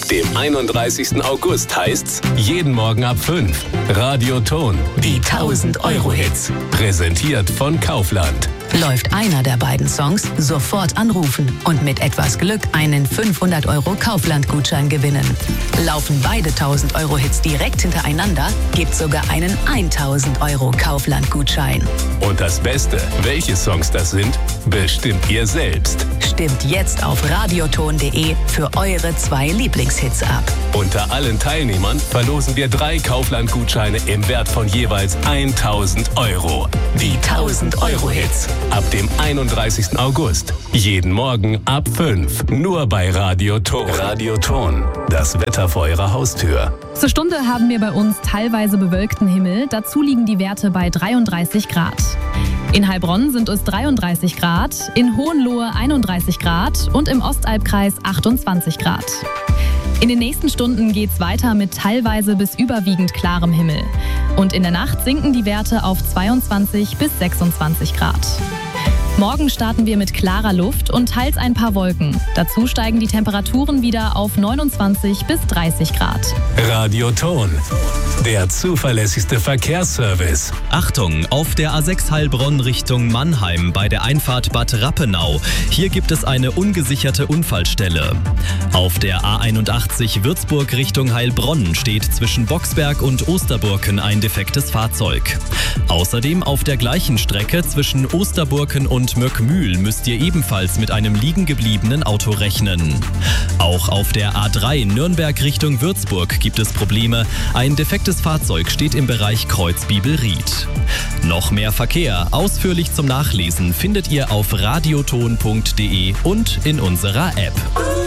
dem 31. August heißt's jeden Morgen ab 5. Radioton, die 1000-Euro-Hits. Präsentiert von Kaufland. Läuft einer der beiden Songs, sofort anrufen und mit etwas Glück einen 500 € Kaufland-Gutschein gewinnen. Laufen beide 1000-Euro-Hits direkt hintereinander, gibt's sogar einen 1000 € Kaufland-Gutschein. Und das Beste, welche Songs das sind, bestimmt ihr selbst. Stimmt jetzt auf radioton.de für eure 2 Lieblingshits ab. Unter allen Teilnehmern verlosen wir 3 Kaufland-Gutscheine im Wert von jeweils 1000 €. Die 1000-Euro-Hits. Ab dem 31. August. Jeden Morgen ab 5. Nur bei Radioton. Radioton. Das Wetter vor eurer Haustür. Zur Stunde haben wir bei uns teilweise bewölkten Himmel. Dazu liegen die Werte bei 33 Grad. In Heilbronn sind es 33 Grad, in Hohenlohe 31 Grad und im Ostalbkreis 28 Grad. In den nächsten Stunden geht's weiter mit teilweise bis überwiegend klarem Himmel. Und in der Nacht sinken die Werte auf 22 bis 26 Grad. Morgen starten wir mit klarer Luft und teils ein paar Wolken. Dazu steigen die Temperaturen wieder auf 29 bis 30 Grad. Radioton, der zuverlässigste Verkehrsservice. Achtung, auf der A6 Heilbronn Richtung Mannheim bei der Einfahrt Bad Rappenau. Hier gibt es eine ungesicherte Unfallstelle. Auf der A81 Würzburg Richtung Heilbronn steht zwischen Boxberg und Osterburken ein defektes Fahrzeug. Außerdem auf der gleichen Strecke zwischen Osterburken und Möckmühl müsst ihr ebenfalls mit einem liegen gebliebenen Auto rechnen. Auch auf der A3 Nürnberg Richtung Würzburg gibt es Probleme. Ein defektes Fahrzeug steht im Bereich Kreuz-Biebel-Ried. Noch mehr Verkehr, ausführlich zum Nachlesen, findet ihr auf radioton.de und in unserer App.